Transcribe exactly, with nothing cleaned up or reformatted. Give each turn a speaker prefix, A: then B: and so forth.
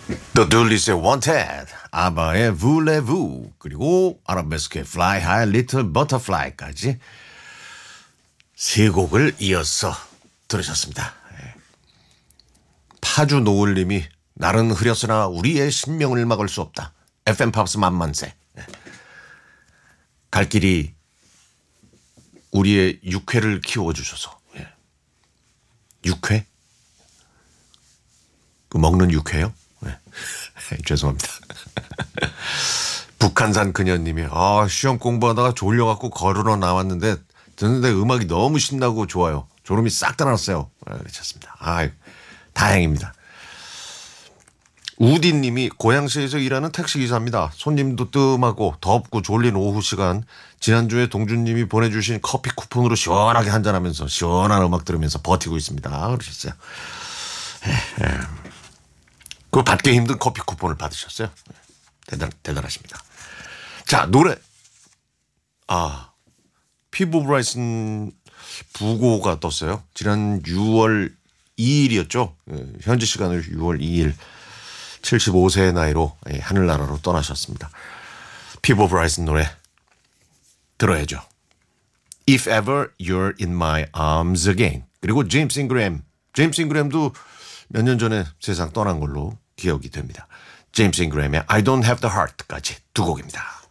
A: The Dullis의 Wanted, 아바의 Voulez-Vous, 그리고 아라베스크의 Fly High Little Butterfly까지 세 곡을 이어서 들으셨습니다. 파주 노을님이 날은 흐렸으나 우리의 신명을 막을 수 없다. 에프엠 팝스 만만세. 갈 길이 우리의 육회를 키워주셔서. 육회? 그 먹는 육회요? 네. 죄송합니다. 북한산 그녀님이 아 시험 공부하다가 졸려갖고 걸으러 나왔는데 듣는데 음악이 너무 신나고 좋아요. 졸음이 싹 다 났어요. 네, 괜찮습니다. 아 다행입니다. 우디님이 고양시에서 일하는 택시기사입니다. 손님도 뜸하고 덥고 졸린 오후 시간 지난주에 동준님이 보내주신 커피 쿠폰으로 시원하게 한잔하면서 시원한 음악 들으면서 버티고 있습니다. 그러셨어요. 에, 에. 그 받기 힘든 커피 쿠폰을 받으셨어요. 대단, 대단하십니다. 자, 노래. 아, 피보 브라이슨 부고가 떴어요. 지난 유월 이일이었죠. 현지 시간으로 유월 이일. 칠십오 세의 나이로 하늘나라로 떠나셨습니다. 피보 브라이슨 노래 들어야죠. If Ever You're In My Arms Again. 그리고 제임스 잉그램. 제임스 잉그램도 몇 년 전에 세상 떠난 걸로 기억이 됩니다. 제임스 잉그램의 I Don't Have the Heart까지 두 곡입니다.